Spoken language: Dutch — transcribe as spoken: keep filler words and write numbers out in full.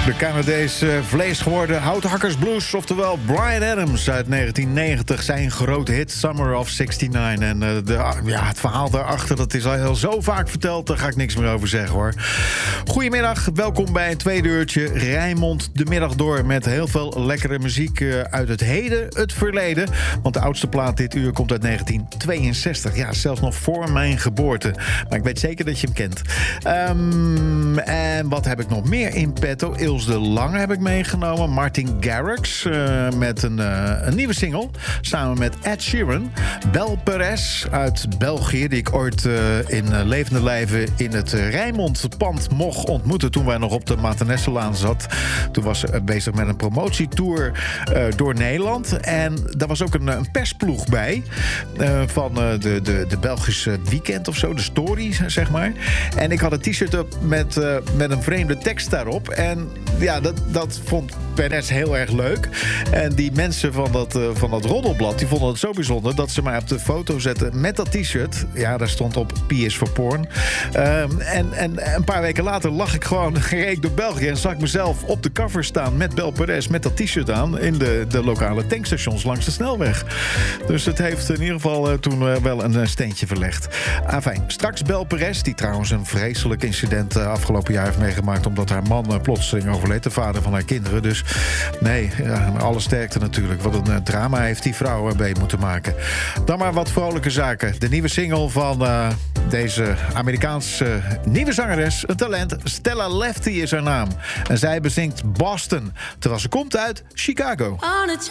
De Canadese vlees geworden houthakkersblues, oftewel Bryan Adams uit negentien negentig. Zijn grote hit Summer of zestignegentig. En uh, de, ja, het verhaal daarachter, dat is al heel zo vaak verteld. Daar ga ik niks meer over zeggen, hoor. Goedemiddag, welkom bij een tweede uurtje Rijnmond de middag door. Met heel veel lekkere muziek uh, uit het heden, het verleden. Want de oudste plaat dit uur komt uit negentien tweeënzestig. Ja, zelfs nog voor mijn geboorte. Maar ik weet zeker dat je hem kent. Um, en wat heb ik nog meer in petto? Ilse de Lange heb ik meegenomen. Martin Garrix uh, met een, uh, een nieuwe single. Samen met Ed Sheeran. Bel Perez uit België. Die ik ooit uh, in uh, levende lijven in het uh, Rijnmond-pand mocht ontmoeten. Toen wij nog op de Maternesselaan zat. Toen was ze uh, bezig met een promotietour uh, door Nederland. En daar was ook een, een persploeg bij. Uh, van uh, de, de, de Belgische Weekend of zo. De Story, zeg maar. En ik had een t-shirt op met, uh, met een vreemde tekst daarop. En ja, dat, dat vond Perez heel erg leuk. En die mensen van dat, uh, van dat roddelblad, die vonden het zo bijzonder dat ze mij op de foto zetten met dat t-shirt. Ja, daar stond op P is for Porn. Um, en, en een paar weken later lag ik gewoon gereed door België en zag ik mezelf op de cover staan met Bel Perez, met dat t-shirt aan, in de, de lokale tankstations langs de snelweg. Dus het heeft in ieder geval uh, toen uh, wel een uh, steentje verlegd. Enfin, straks Bel Perez, die trouwens een vreselijk incident uh, afgelopen jaar heeft meegemaakt omdat haar man uh, plotseling overleed, de vader van haar kinderen. Dus nee, ja, alle sterkte natuurlijk. Wat een uh, drama heeft die vrouw uh, mee moeten maken. Dan maar wat vrolijke zaken. De nieuwe single van uh, deze Amerikaanse uh, nieuwe zangeres, een talent. Stella Lefty is haar naam. En zij bezingt Boston, terwijl ze komt uit Chicago.